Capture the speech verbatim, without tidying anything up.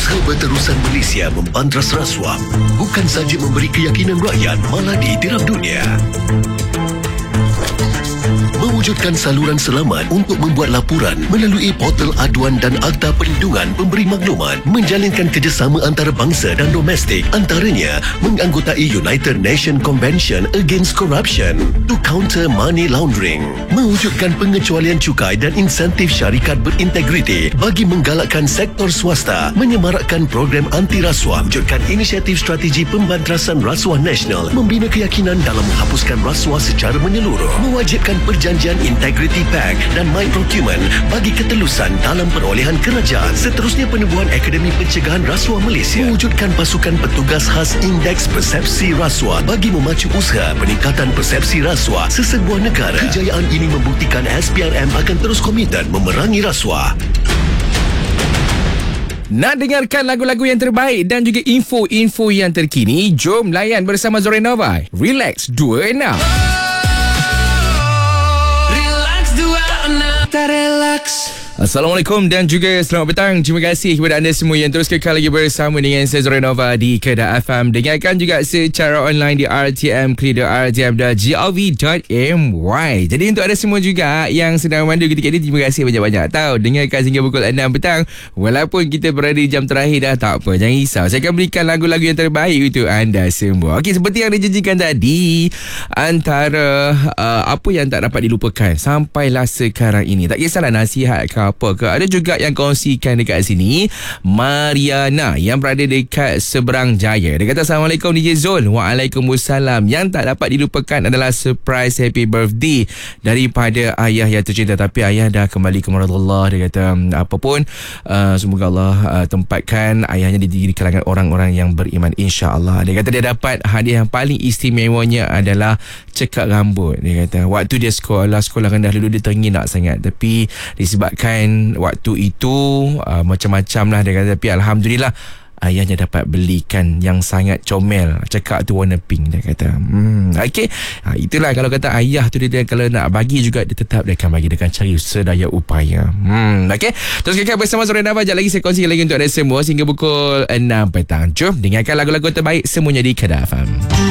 Usaha berterusan Malaysia membantras rasuah bukan saja memberi keyakinan rakyat, malah ditiram dunia. Mewujudkan saluran selamat untuk membuat laporan melalui portal aduan dan Akta Perlindungan Pemberi Maklumat, menjalinkan kerjasama antarabangsa dan domestik, antaranya menganggotai United Nations Convention Against Corruption to counter money laundering, mewujudkan pengecualian cukai dan insentif syarikat berintegriti bagi menggalakkan sektor swasta, menyemarakkan program anti rasuah, wujudkan inisiatif strategi pembantrasan rasuah nasional, membina keyakinan dalam menghapuskan rasuah secara menyeluruh, mewajibkan perjanjian Integrity Pact dan My Procurement bagi ketelusan dalam perolehan kerajaan. Seterusnya, penubuhan Akademi Pencegahan Rasuah Malaysia, mewujudkan pasukan petugas khas Indeks Persepsi Rasuah bagi memacu usaha peningkatan persepsi rasuah sesebuah negara. Kejayaan ini membuktikan S P R M akan terus komited memerangi rasuah. Nak dengarkan lagu-lagu yang terbaik dan juga info-info yang terkini? Jom layan bersama Zorenova. Relax dua enam. Relax. Assalamualaikum dan juga selamat petang. Terima kasih kepada anda semua yang terus kekal lagi bersama dengan saya Zorenova di Kedah F M. Dengarkan juga secara online di R T M Creator R T M dot gov dot my. Jadi untuk anda semua juga yang sedang memandu ketika ini, terima kasih banyak-banyak. Tahu dengarkan sehingga pukul enam petang. Walaupun kita berada di jam terakhir dah, tak apa, jangan risau. Saya akan berikan lagu-lagu yang terbaik untuk anda semua. Okey, seperti yang dijanjikan tadi, antara uh, apa yang tak dapat dilupakan sampailah sekarang ini, tak kisahlah nasihat ke apa ke, ada juga yang kongsikan dekat sini. Mariana yang berada dekat Seberang Jaya, dia kata Assalamualaikum D J Zul. Waalaikumsalam. Yang tak dapat dilupakan adalah surprise happy birthday daripada ayah yang tercinta, tapi ayah dah kembali ke marad Allah. Dia kata apapun, uh, semoga Allah uh, tempatkan ayahnya di, di kalangan orang-orang yang beriman, insya-Allah. Dia kata dia dapat hadiah yang paling istimewanya adalah cekat rambut. Dia kata waktu dia sekolah sekolah rendah dulu dia teringat sangat, tapi disebabkan waktu itu uh, macam-macam lah dia kata, tapi Alhamdulillah ayahnya dapat belikan yang sangat comel. Cakap tu warna pink, dia kata. Hmm, okay. Ha, itulah kalau kata ayah tu dia, dia kalau nak bagi juga, dia tetap dia akan bagi, dia akan cari sedaya upaya. Hmm, okay. Terus kekal bersama Zorenova. Sekejap lagi saya kongsi lagi untuk anda semua sehingga pukul enam petang. Jom dengarkan lagu-lagu terbaik semuanya di Kedah F M.